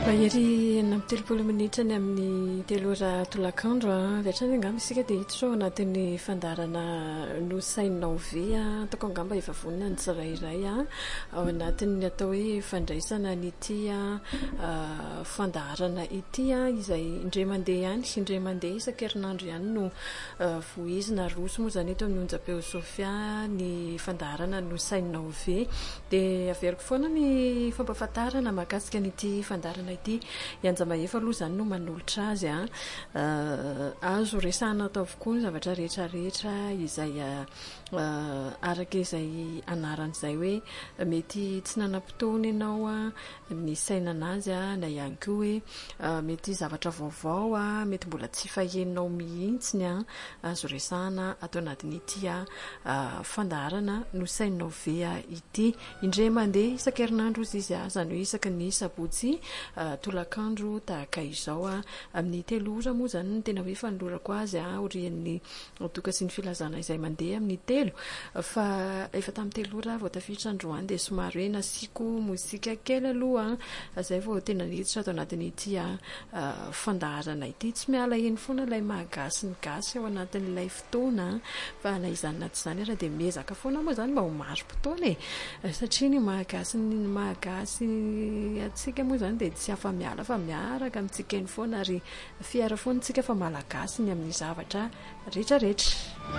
Mahery na telopolo minitra ny amin'ny telo ora tolakandro dia hatrany angamba isika dia hita anatin'ny fandarana nosainao ve ataoko angamba efa vonina ny tsirairay ao anatin'ny atao hoe fandraisana n'ity fandarana ity izay indray mandeha mandeha isan-kerinandro ihany no voizina roso moa izany eto amin'ny onjam-peo Sofia ny fandarana nosainao ve dia averiko foana ny fampahafantarana mahakasika n'ity fandarana ity ianja mahefa aloha izany no manolotra azy azo resahana atao avokoa ny zavatra rehetrarehetra izay araka izay anaran'izay hoe mety tsy nanam-potoana ianao ny sainana azy na ihany koa hoe mety zavatra vaovao mety mbola tsy fahenonao mihitsiny azo resahana atao anatin'ity fandarana no sainao ve ity indray mandeha isan-kerinandro izy izany hoe isaky ny sabotsy tolakandro tahaka izao amin'ny telo ora moa izany ny tena hoe fanolorako azy orian'ny toka sy ny filazana izay mandeha amin'ny telo fa efa tamin'ny telo ora vao tafiditra androany dia somary hoe nasiako mozika kely aloha izay vao tena niditra atao anatin'ity fandarana ity tsy miala eny foana ilay mahagasy ny gasy ao anatin'ilay fotoana fa na izany na tsy izany ara dia miezaka foana moa izany mba ho maro-potoana satria ny mahagazy atsika moa izany dia tsy afa miala fa miaraka amintsika eny foana ary fiara foana tsika fa malagasy ny amin'ny zavatra rehetrarehetra.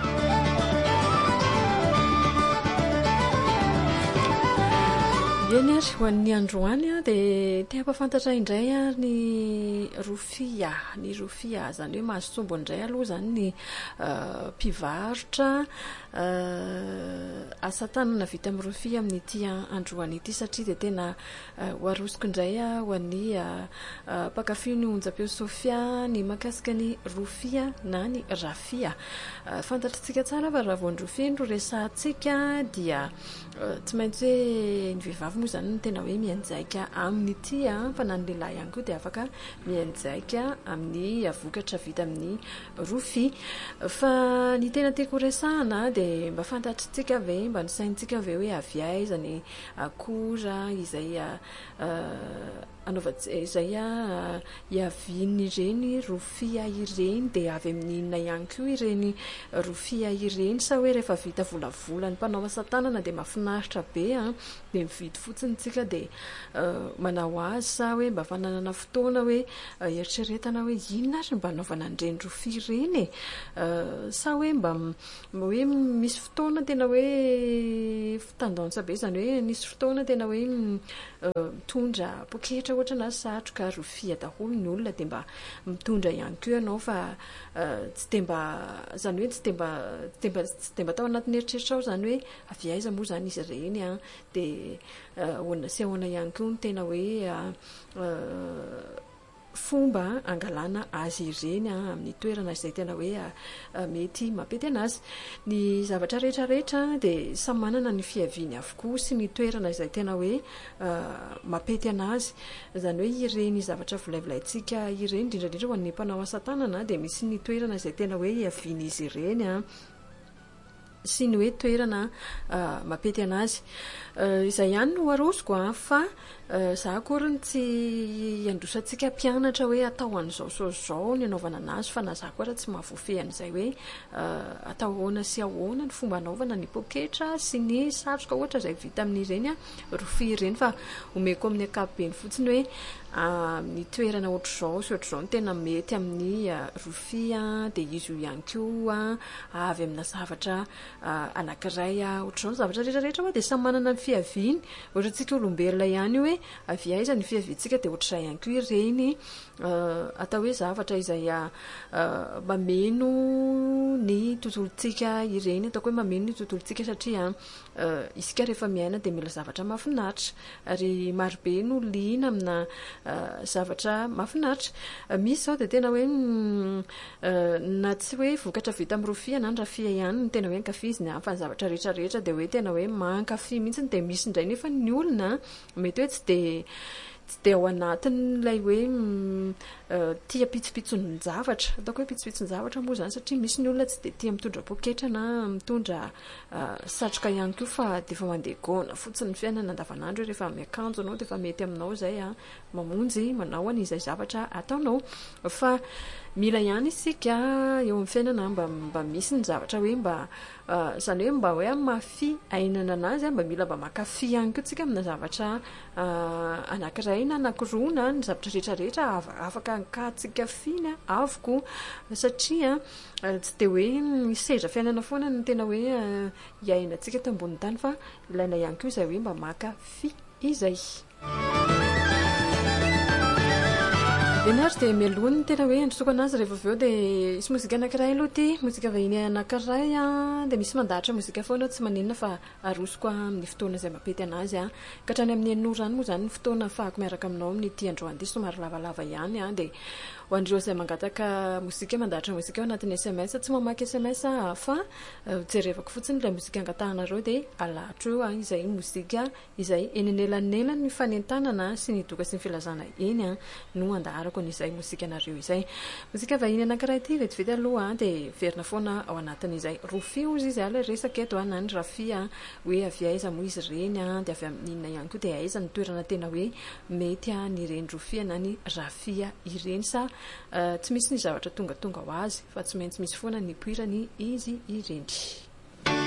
Eny ary ho an'ny androany dia te hampafantatra indray ny rofia izany hoe mahasotsombo indray aloha izany ny mpivarotra asa tanana vita amin'ny rofia amin'ity androany ity satria dia tena ho arosoko indray ho an'ny mpankafy ny onjam-peo Sofia ny mahakasika ny rofia na ny rafia fantatritsika tsara fa raha vao ny rofia no resahantsika dia tsy maintsy hoe ny vehivavy moa izany no tena hoe mianjaika amin'ity fa na ny lehilahy ihany koa dia afaka mianjaika amin'ny vokatra vita amin'ny rofia fa ny tena tiako resahana dia mba fantatritsika ve mba nosaintsika ve hoe avy aiza ny akora izay izay iaviany ireny rofia ireny dia avy amin'ny inona ihany koa ireny rofia ireny sa hoe rehefa vita volavolany mpanao asa tanana dia mahafinaritra be dia mividy fotsiny tsika dia manao azy sa hoe mba fananana fotoana hoe eritreretana hoe inona ary mba anaovana an'ireny rofia ireny sa hoe mba hoe misy fotoana tena hoe fitandaonsa be izany hoe misy fotoana tena hoe mitondra poketra ohatra na satroka rofia daholo ny olona dia mba mitondra ihany koa ianao fa tsy dia mba izany hoe tsy dia mba tao anatin'ny eritreritra ao izany hoe avy aiza moa izany izy ireny dia ahoana sy ahoana ihany koa ny tena hoe fomba angalana azy ireny amin'ny toerana izay tena hoe mety mampety anazy ny zavatra rehetrarehetra dia samy manana ny fiaviany avokoa sy ny toerana izay tena hoe mampety anazy izany hoe ireny zavatra volaivolaintsika ireny indrindrandrindra ho an'ny mpanao asa tanana dia misy ny toerana izay tena hoe iaviany izy ireny sy ny hoe toerana mampety anazy izay ihany no arosoko fa za akory ny tsy androsantsika mpianatra hoe atao an'izao ny anaovana anazy fa na za koa raha tsy mahavoafehy an'izay hoe atao ahoana sy ahoana ny fomba anaovana ny poketra sy ny satroka ohatra izay vita amin'ireny rofia ireny fa omeko amin'ny ankapobeny fotsiny hoe ny toerana ohatr'izao sy ohatr'izao no tena mety amin'ny rofia dia izy io ihany koa avy amina zavatra anankiray ohatr'izao ny zavatra rehetrarehetra hoa dia samy manana ny fiaviany ohatra tsika olombelona ihany hoe avy aiza ny fiaviantsika dia ohatr'izay ihany koa ireny atao hoe zavatra izay mameno ny tontolontsika ireny ataoko hoe mameno ny tontolontsika satria isika rehefa miaina dia mila zavatra mahafinaritra ary marobe no liana amina zavatra mahafinaritra misy izao dia tena hoe na tsy hoe vokatra vita amin'ny rofia na ny rafia ihany no tena hoe ankafiziny fa ny zavatra rehetrarehetra dia hoe tena hoe mankafy mihitsy dia misy indray nefa ny olona mety hoe tsy dia tsy de ao anatin'ilay hoe tia pitsopitsony zavatra ataoko hoe pitsopitsony zavatra moa zany satria misy ny olona tsy de tia mitondra poketra na mitondra satroka ihany koa fa de efa mandeha gona fotsiny ny fiainana andavanandro rehefa miakanjo anao de efa mety aminao zay mamonjy manao an'izay zavatra ataonao fa mila ihany isika eo amin'ny fiainana mba misy ny zavatra hoe mba zany hoe mba hoe mafy ainana anazy mba mila mba makafy ihany koa tsika amina zavatra anankiray na anankiroa ny zavatra rehetrarehetra afaka ankatsika finy avoko satria tsy de hoe sedra fiainana foana ny tena hoe iainantsika teo ambony tany fa ilaina ihany koa izay hoe mba makafy izay Enary de melohany tena hoe androsoko anazy rehefa avy eo de isy mozika anankiray aloha ty mozika vahiny anankiray de misy mandahatra mozika foana tsy maninona fa arosoko amin'ny fotoana izay mapety anazy ka hatrany amin'ny enora any moa zany ny fotoana fahako miaraka aminao amin'ny ity androany ity somary lavalava ihany de ho an'ireo izay mangataka mozika mandahatra mozika ao anatin'ny SMS tsy mamaky SMS fa jerevako fotsiny ilay mozika angatahanareo de alatro eo izay mozika izay enenelanelany ny fanentanana sy ny doka sy ny filazana eny no andaharako n'izay mozika anareo izay mozika vahiny anankiray ity vetivety aloha de verina foana ao anatin'izay rofia ozy izy ilay resaka eto na ny rafia hoe avy aiza moa izy ireny de avy amin'inona ihany koa de aiza ny toerana tena hoe mety ny ireny rofia na ny rafia ireny sa tsy misy ny zavatra tonga ho azy fa tsy maintsy misy foana ny poirany izy ireny